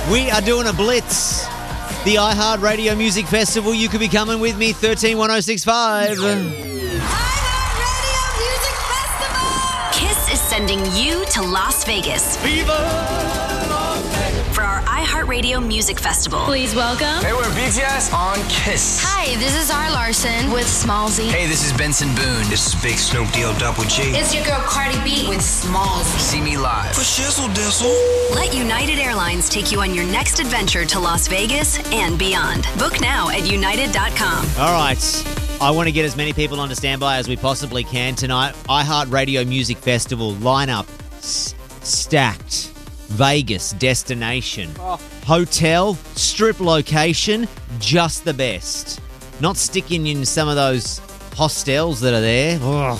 We are doing a blitz. The iHeartRadio Music Festival. You could be coming with me, 131065. iHeartRadio Music Festival! Kiss is sending you to Las Vegas for our iHeartRadio Music Festival. Please welcome. Hey, we're BTS on Kiss. Hi, this is R. Larson with Smallzy. Hey, this is Benson Boone. This is Big Snoop Deal Double G. It's your girl Cardi B with Smallzy. See me live. For shizzle dizzle. Let United Airlines take you on your next adventure to Las Vegas and beyond. Book now at united.com. All right. I want to get as many people onto standby as we possibly can tonight. iHeartRadio Music Festival lineup stacked. Vegas destination. Hotel, strip location, just the best. Not sticking in some of those hostels that are there. Ugh.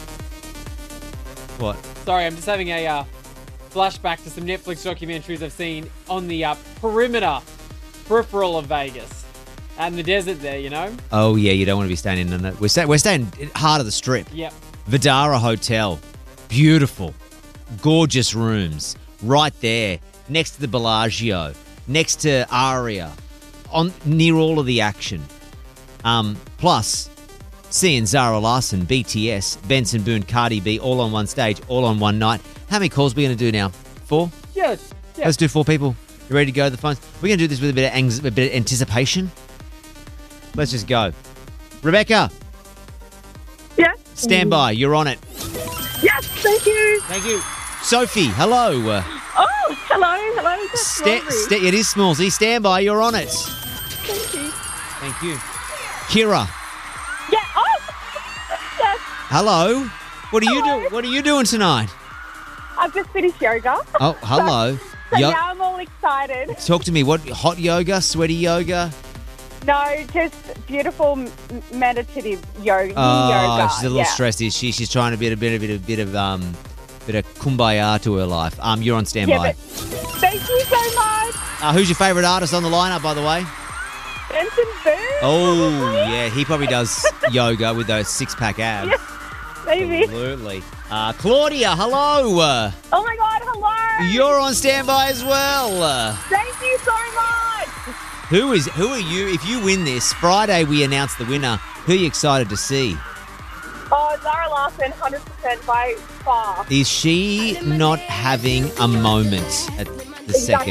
What? Sorry, I'm just having a flashback to some Netflix documentaries I've seen on the peripheral of Vegas. Out in the desert there, you know? Oh, yeah, you don't want to be staying in it. We're staying heart of the strip. Yep. Vidara Hotel. Beautiful. Gorgeous rooms. Right there. Next to the Bellagio. Next to Aria. Near all of the action. Plus, seeing Zara Larson, BTS, Benson Boone, Cardi B, all on one stage, all on one night. How many calls are we going to do now? 4? Yeah. Let's do 4 people. You ready to go to the phones? We're going to do this with a bit of anticipation. Let's just go. Rebecca. Yeah. Stand by. You're on it. Yes, thank you. Thank you. Sophie, hello. Oh, hello. It is Smallzy. Stand by. You're on it. Thank you. Thank you. Kira. Yeah. Oh. Yes. Hello. What are you Hello. doing? What are you doing tonight? I've just finished yoga. Oh, hello. So now I'm all excited. Talk to me. What hot yoga, sweaty yoga? No, just beautiful meditative yoga. Oh, she's a little yeah. stressed. Is she? She's trying to be a bit of kumbaya to her life. You're on standby. Yeah, but thank you so much. Who's your favourite artist on the lineup, by the way? Benson Boone. Oh, probably. yeah, he probably does yoga with those 6-pack abs. Yeah, maybe. Absolutely. Claudia, hello. Oh my God, hello. You're on standby as well. Thank you so much. Who are you? If you win this, Friday we announce the winner. Who are you excited to see? Oh, Zara Larson, 100% by far. Is she not having a moment at the second?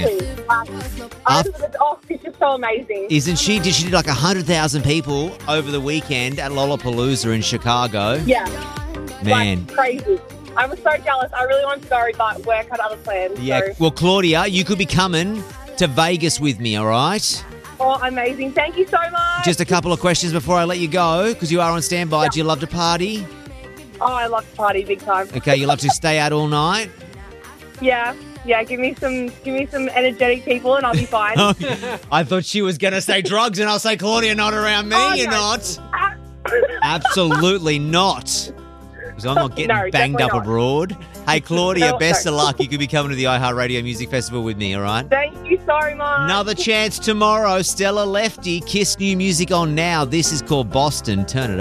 She's just so amazing. Isn't she? Did she do like 100,000 people over the weekend at Lollapalooza in Chicago? Yeah. Man. Like, crazy. I was so jealous. I really wanted to go, but work had other plans. Yeah. So. Well, Claudia, you could be coming to Vegas with me, all right? Oh, amazing. Thank you so much. Just a couple of questions before I let you go, because you are on standby. Yeah. Do you love to party? Oh, I love to party big time. Okay, you love to stay out all night? Yeah. Give me some energetic people and I'll be fine. I thought she was going to say drugs, and I'll say, Claudia, not around me. Oh, You're no. not. Absolutely not. Because I'm not getting banged up not. abroad. Hey, Claudia, No, best no. of luck. You could be coming to the iHeartRadio Music Festival with me, all right? Thank you so much. Another chance tomorrow. Stella Lefty, Kiss new music on now. This is called Boston. Turn it up.